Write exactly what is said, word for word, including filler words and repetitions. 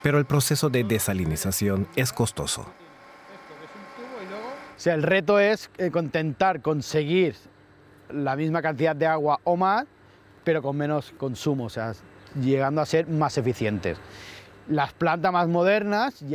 Pero el proceso de desalinización es costoso. O sea, el reto es eh, intentar conseguir la misma cantidad de agua o más, pero con menos consumo, o sea, llegando a ser más eficientes. Las plantas más modernas ya